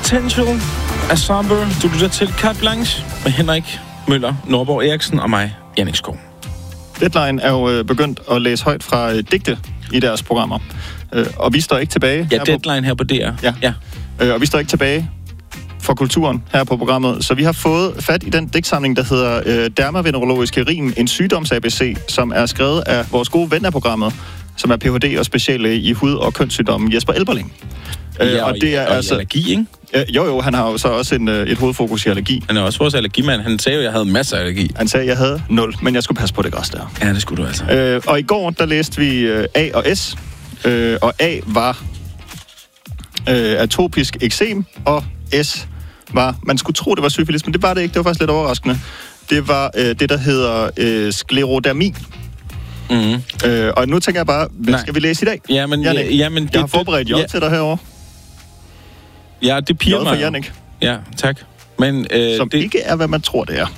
Potential af Somber. Du lytter til Carte Blanche med Henrik Møller, Nordborg Eriksen og mig, Jannik Skov. Deadline er jo begyndt at læse højt fra digte i deres programmer. Og vi står ikke tilbage. Ja, Deadline her på DR. Ja. Og vi står ikke tilbage for kulturen her på programmet. Så vi har fået fat i den digtsamling, der hedder Dermavenerologiske rim, en sygdoms-ABC, som er skrevet af vores gode ven af programmet, som er Ph.D. og speciallæge i hud- og kønssygdomme, Jesper Elberling. Og det er altså allergi, ikke? Jo, han har jo så også et hovedfokus i allergi. Han er også vores allergimand. Han sagde jo, at jeg havde masser af allergi. Han sagde, at jeg havde 0, men jeg skulle passe på det græs der. Ja, det skulle du altså. Og i går, der læste vi A og S. Og A var atopisk eksem, og S var, man skulle tro, det var syfilis, men det var det ikke. Det var faktisk lidt overraskende. Det var det, der hedder sklerodermi. Mm-hmm. Og nu tænker jeg bare, hvad skal vi læse i dag? Jamen, jeg har forberedt J til dig herovre. Ja, det piger mig. J for Jannik. Ja, tak. Men, som det ikke er, hvad man tror, det er.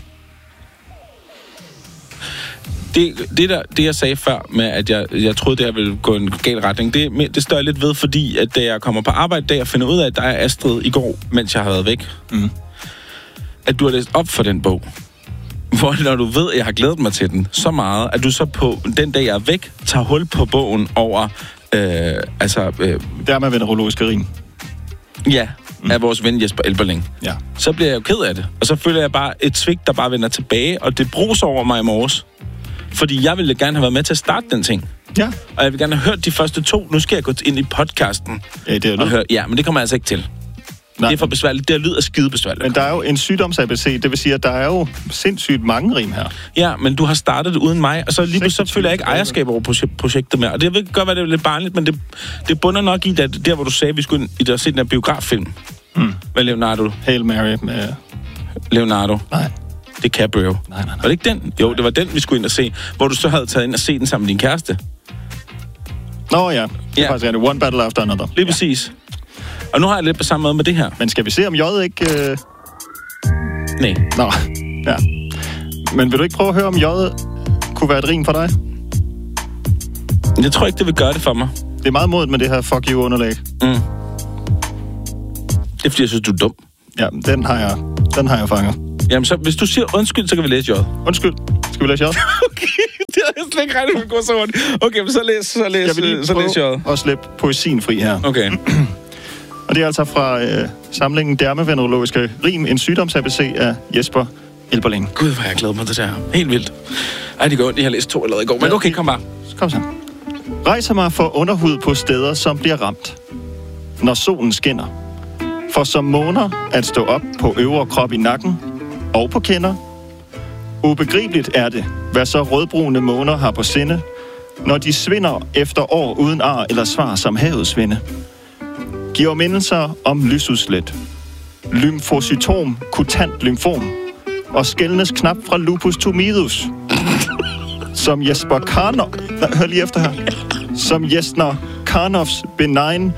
Det jeg sagde før med, at jeg troede, det her ville gå en gal retning, det står jeg lidt ved, fordi at da jeg kommer på arbejde, da jeg finder ud af, at der er Astrid i går, mens jeg har været væk, at du har læst op for den bog. Hvor når du ved, at jeg har glædet mig til den så meget, at du så på den dag, jeg er væk, tager hul på bogen over... Dermavenerologiske rim. Ja, af vores ven Jesper Elberling. Ja. Så bliver jeg jo ked af det. Og så føler jeg bare et svigt, der bare vender tilbage, og det bruser over mig i morges. Fordi jeg ville gerne have været med til at starte den ting. Ja. Og jeg vil gerne have hørt de første 2. Nu skal jeg gå ind i podcasten. Ja, det er jo høre. Ja, men det kommer jeg altså ikke til. Nej. Det er for besværligt. Det lyder skide besværligt. Men der er jo en sygdoms-ABC, det vil sige, at der er jo sindssygt mange rim her. Ja, men du har startet det uden mig, og så lige pludselig føler jeg ikke ejerskab over projektet mere. Og det vil godt være, det er lidt barnligt, men det bunder nok i der, hvor du sagde, at vi skulle ind og se den her biograffilm. Med Leonardo. Hail Mary med... Leonardo. Nej. DiCaprio. Nej. Var det ikke den? Jo, det var den, vi skulle ind og se. Hvor du så havde taget ind og set den sammen med din kæreste. Nå ja, det er faktisk rigtigt. One battle after another. Lige præcis. Og nu har jeg lidt på samme måde med det her. Men skal vi se, om J ikke... Nej. Nå, ja. Men vil du ikke prøve at høre, om J kunne være et rim for dig? Jeg tror ikke, det vil gøre det for mig. Det er meget modigt med det her fuck you-underlæg. Det er, fordi jeg synes, du er dum. Ja, den har jeg fanget. Jamen, så hvis du siger undskyld, så kan vi læse J. Undskyld. Skal vi læse J? Okay, det har jeg slet ikke regnet med at gå så hurtigt. Okay, men så læs J. Og slippe poesien fri her. Okay. Og det er altså fra samlingen Dermavenerologiske rim, en sygdoms-ABC af Jesper Elberling. Gud, hvor jeg glæder mig til det her. Helt vildt. Ej, det går ondt. Jeg har læst 2 allerede i går. Men okay, kom bare. Kom så. Rejser mig for underhud på steder, som bliver ramt, når solen skinner. For som måner at stå op på øvre krop i nakken og på kinder. Ubegribeligt er det, hvad så rødbrune måner har på sinde, når de svinder efter år uden ar eller svar som havets vinde. Giver mindelser om lysudslet, lymfocytom, kutant lymfom, og skældnes knap fra lupus tumidus. Som Jesper Karnov... Hør lige efter her. Som Jesper Karnovs benign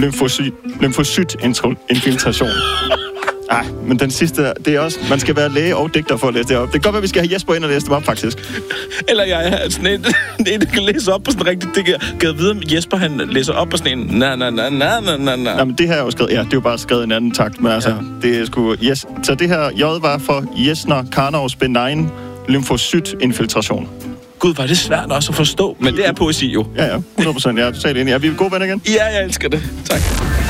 lymfocyt-infiltration. Ej, men den sidste, det er også... Man skal være læge og digter for at læse det op. Det kan godt være, vi skal have Jesper ind og læse dem op, faktisk. Eller jeg er sådan en, der kan læse op på sådan rigtigt... Det kan jeg vide, om Jesper han læser op på sådan en... Na. Jamen, det her er jo skrevet... Ja, det er jo bare skrevet i en anden takt, men altså... Ja. Det er sgu... Yes. Så det her J var for Jesper Karnovs benign lymfocyt-infiltration. Gud, var det svært også at forstå, men det er poesi jo. Ja, 100%. Jeg er totalt enig. Er vi gode venner igen? Ja, jeg elsker det. Tak.